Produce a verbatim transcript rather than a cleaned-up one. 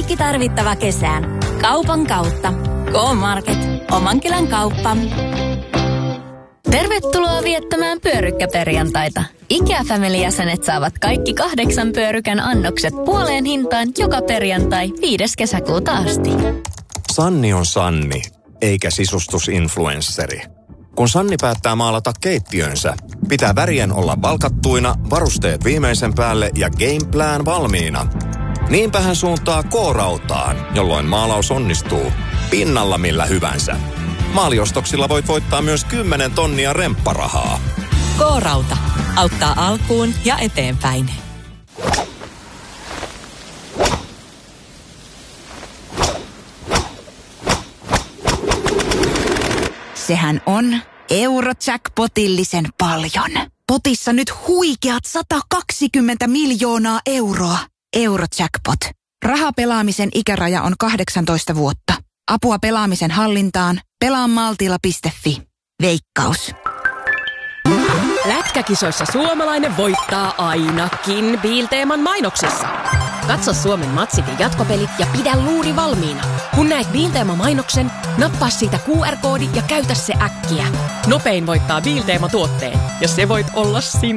kaikki tarvittava kesään. Kaupan kautta. K-Market. Oman kylän kauppa. Tervetuloa viettämään pyörykkäperjantaita. IKEA-family-jäsenet saavat kaikki kahdeksan pyörykän annokset puoleen hintaan joka perjantai viides kesäkuuta asti. Sanni on Sanni, eikä sisustusinfluensseri. Kun Sanni päättää maalata keittiönsä, pitää värien olla valkattuina, varusteet viimeisen päälle ja gameplan valmiina. Niinpä hän suuntaa K-rautaan, jolloin maalaus onnistuu pinnalla millä hyvänsä. Maaliostoksilla voit voittaa myös kymmenen tonnia rempparahaa. K-rauta. Auttaa alkuun ja eteenpäin. Sehän on Eurojackpotillisen paljon. Potissa nyt huikeat sata kaksikymmentä miljoonaa euroa. Eurojackpot. Rahapelaamisen ikäraja on kahdeksantoista vuotta. Apua pelaamisen hallintaan. pelaa maltilla piste fi. Veikkaus. Lätkäkisoissa suomalainen voittaa ainakin Biilteeman mainoksissa. Katso Suomen matsit ja jatkopelit ja pidä luuri valmiina. Kun näet Biilteema-mainoksen, nappaa siitä Q R-koodi ja käytä se äkkiä. Nopein voittaa Biilteema-tuotteen, ja se voit olla sinä.